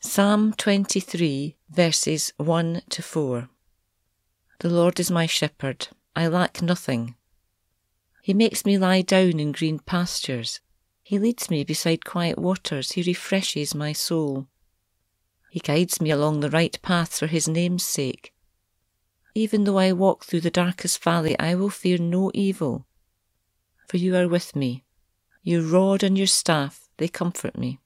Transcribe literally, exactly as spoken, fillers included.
Psalm twenty-three, verses one to four. The Lord is my shepherd, I lack nothing. He makes me lie down in green pastures. He leads me beside quiet waters. He refreshes my soul. He guides me along the right path for his name's sake. Even though I walk through the darkest valley, I will fear no evil. For you are with me. Your rod and your staff, they comfort me.